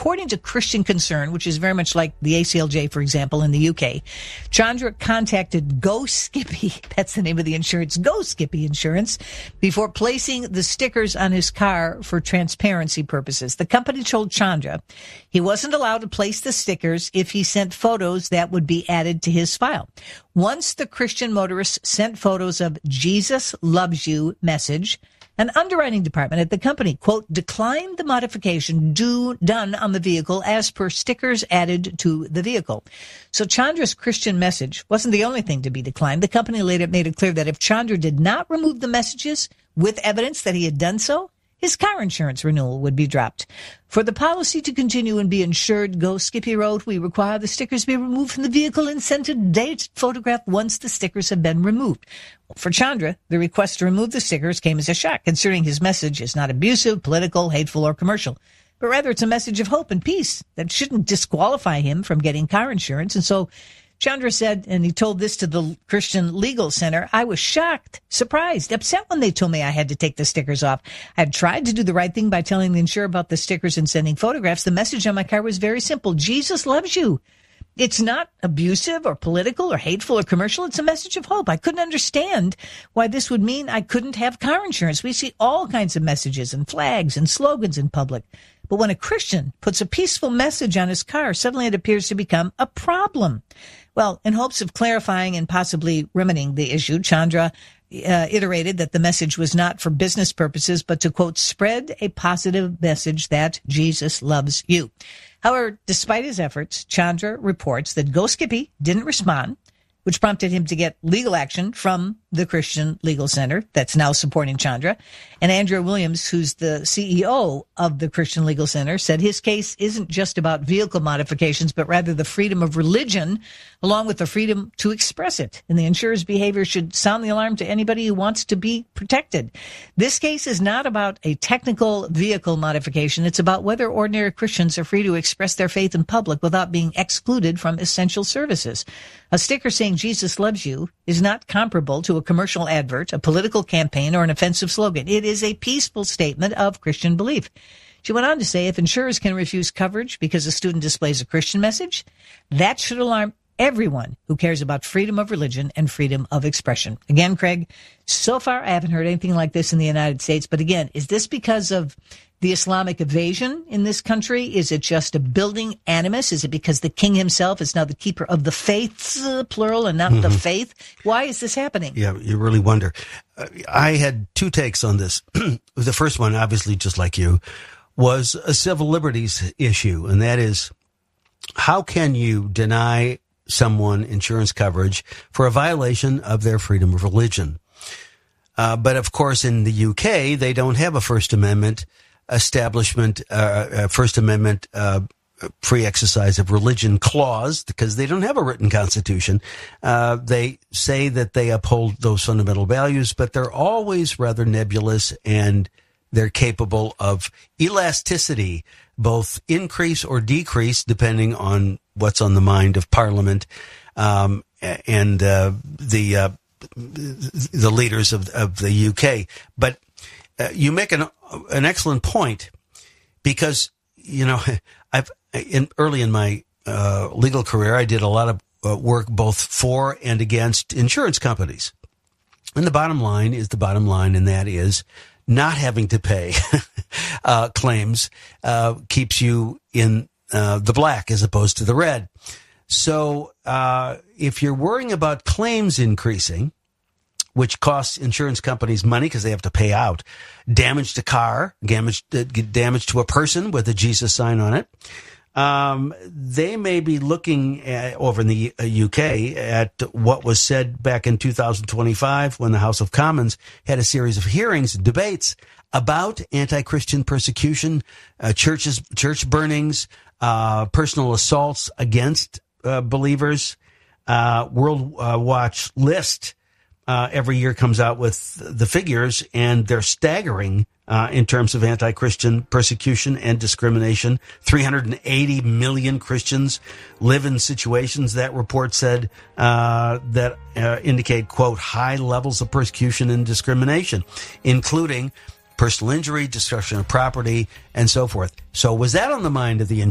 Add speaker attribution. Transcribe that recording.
Speaker 1: according to Christian Concern, which is very much like the ACLJ, for example, in the UK, Chandra contacted Go Skippy, that's the name of the insurance, Go Skippy Insurance, before placing the stickers on his car for transparency purposes. The company told Chandra he wasn't allowed to place the stickers if he sent photos that would be added to his file. Once the Christian motorist sent photos of Jesus loves you message, an underwriting department at the company, quote, declined the modification done on the vehicle as per stickers added to the vehicle. So Chandra's Christian message wasn't the only thing to be declined. The company later made it clear that if Chandra did not remove the messages with evidence that he had done so, his car insurance renewal would be dropped. For the policy to continue and be insured, Go Skippy wrote, we require the stickers be removed from the vehicle and sent a dated photograph once the stickers have been removed. For Chandra, the request to remove the stickers came as a shock, considering his message is not abusive, political, hateful, or commercial, but rather it's a message of hope and peace that shouldn't disqualify him from getting car insurance. And so Chandra said, and he told this to the Christian Legal Center, I was shocked, surprised, upset when they told me I had to take the stickers off. I had tried to do the right thing by telling the insurer about the stickers and sending photographs. The message on my car was very simple. Jesus loves you. It's not abusive or political or hateful or commercial. It's a message of hope. I couldn't understand why this would mean I couldn't have car insurance. We see all kinds of messages and flags and slogans in public. But when a Christian puts a peaceful message on his car, suddenly it appears to become a problem. Well, in hopes of clarifying and possibly remedying the issue, Chandra iterated that the message was not for business purposes, but to, quote, spread a positive message that Jesus loves you. However, despite his efforts, Chandra reports that Go Skippy didn't respond, which prompted him to get legal action from the Christian Legal Center that's now supporting Chandra. And Andrew Williams, who's the CEO of the Christian Legal Center, said his case isn't just about vehicle modifications, but rather the freedom of religion, along with the freedom to express it. And the insurer's behavior should sound the alarm to anybody who wants to be protected. This case is not about a technical vehicle modification. It's about whether ordinary Christians are free to express their faith in public without being excluded from essential services. A sticker saying Jesus loves you is not comparable to a commercial advert, a political campaign, or an offensive slogan. It is a peaceful statement of Christian belief. She went on to say, if insurers can refuse coverage because a student displays a Christian message, that should alarm everyone who cares about freedom of religion and freedom of expression. Again, Craig, so far I haven't heard anything like this in the United States. But again, is this because of the Islamic invasion in this country? Is it just a building animus? Is it because the king himself is now the keeper of the faiths, plural, and not the faith? Why is this happening?
Speaker 2: Yeah, you really wonder. I had two takes on this. The first one, obviously, just like you, was a civil liberties issue. And that is, how can you deny someone insurance coverage for a violation of their freedom of religion? But of course, in the UK, they don't have a First Amendment free exercise of religion clause because they don't have a written constitution. They say that they uphold those fundamental values, but they're always rather nebulous and they're capable of elasticity, both increase or decrease depending on what's on the mind of Parliament and the leaders of the UK. But you make an excellent point because, you know, early in my legal career, I did a lot of work both for and against insurance companies. And the bottom line is the bottom line, and that is not having to pay claims keeps you in the black as opposed to the red. So if you're worrying about claims increasing, which costs insurance companies money because they have to pay out damage to car, damage to a person with a Jesus sign on it, they may be looking over in the UK at what was said back in 2025 when the House of Commons had a series of hearings and debates about anti-Christian persecution, church burnings, personal assaults against believers. World Watch list every year comes out with the figures, and they're staggering in terms of anti-Christian persecution and discrimination. 380 million Christians live in situations, that report said, that indicate, quote, high levels of persecution and discrimination, including personal injury, destruction of property, and so forth. So was that on the mind of the